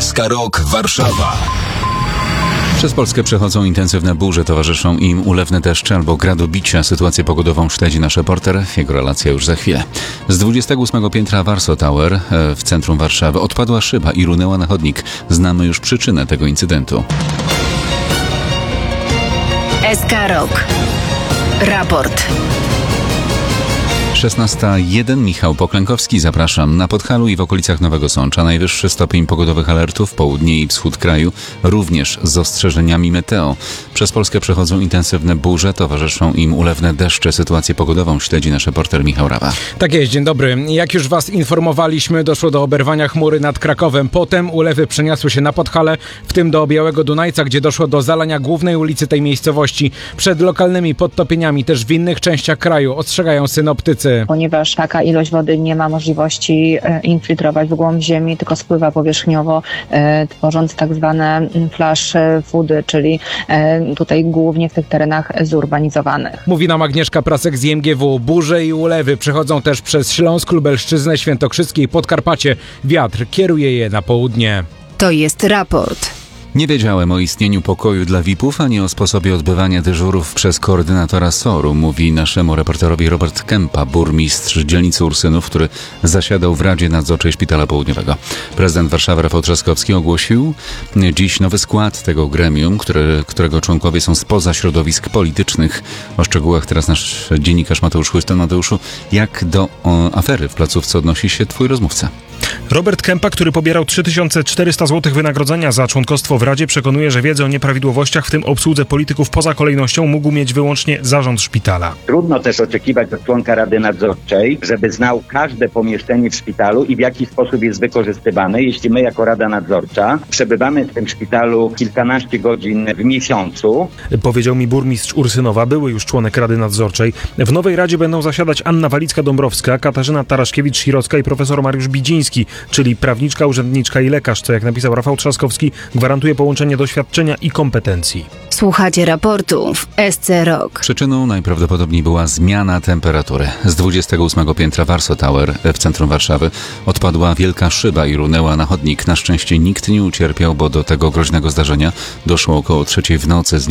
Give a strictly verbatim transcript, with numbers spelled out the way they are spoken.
S K Rok Warszawa. Przez Polskę przechodzą intensywne burze, towarzyszą im ulewne deszcze albo gradobicia. Sytuację pogodową śledzi nasz reporter. Jego relacja już za chwilę. Z dwudziestego ósmego piętra Warsaw Tower w centrum Warszawy odpadła szyba i runęła na chodnik. Znamy już przyczynę tego incydentu. S K Rok. Raport. szesnasta jeden. Michał Poklękowski, zapraszam. Na Podhalu i w okolicach Nowego Sącza najwyższy stopień pogodowych alertów, południe i wschód kraju, również z ostrzeżeniami meteo. Przez Polskę przechodzą intensywne burze, towarzyszą im ulewne deszcze. Sytuację pogodową śledzi nasz reporter Michał Rawa. Tak jest, dzień dobry. Jak już was informowaliśmy, doszło do oberwania chmury nad Krakowem. Potem ulewy przeniosły się na Podhale, w tym do Białego Dunajca, gdzie doszło do zalania głównej ulicy tej miejscowości. Przed lokalnymi podtopieniami też w innych częściach kraju ostrzegają synoptycy. Ponieważ taka ilość wody nie ma możliwości e, infiltrować w głąb ziemi, tylko spływa powierzchniowo, e, tworząc tak zwane flash floody, czyli e, tutaj głównie w tych terenach zurbanizowanych. Mówi nam Agnieszka Prasek z I M G W. Burze i ulewy przechodzą też przez Śląsk, Lubelszczyznę, Świętokrzyskie i Podkarpacie. Wiatr kieruje je na południe. To jest raport. Nie wiedziałem o istnieniu pokoju dla V I P-ów, ani o sposobie odbywania dyżurów przez koordynatora S O R-u, mówi naszemu reporterowi Robert Kempa, burmistrz dzielnicy Ursynów, który zasiadał w Radzie Nadzorczej Szpitala Południowego. Prezydent Warszawy Rafał Trzaskowski ogłosił dziś nowy skład tego gremium, który, którego członkowie są spoza środowisk politycznych. O szczegółach teraz nasz dziennikarz Mateusz Chłyston. Mateuszu, jak do o, afery w placówce odnosi się twój rozmówca? Robert Kempa, który pobierał trzy tysiące czterysta złotych wynagrodzenia za członkostwo w Radzie, przekonuje, że wiedzę o nieprawidłowościach, w tym obsłudze polityków poza kolejnością, mógł mieć wyłącznie zarząd szpitala. Trudno też oczekiwać od członka Rady Nadzorczej, żeby znał każde pomieszczenie w szpitalu i w jaki sposób jest wykorzystywane, jeśli my jako Rada Nadzorcza przebywamy w tym szpitalu kilkanaście godzin w miesiącu. Powiedział mi burmistrz Ursynowa, były już członek Rady Nadzorczej. W nowej Radzie będą zasiadać Anna Walicka-Dąbrowska, Katarzyna Taraszkiewicz-Sirocka i profesor Mariusz Bidziński, czyli prawniczka, urzędniczka i lekarz, co jak napisał Rafał Trzaskowski, gwarantuje połączenie doświadczenia i kompetencji. Słuchacie raportu w S C Rok. Przyczyną najprawdopodobniej była zmiana temperatury. Z dwudziestego ósmego piętra Warsaw Tower w centrum Warszawy odpadła wielka szyba i runęła na chodnik. Na szczęście nikt nie ucierpiał, bo do tego groźnego zdarzenia doszło około trzeciej w nocy.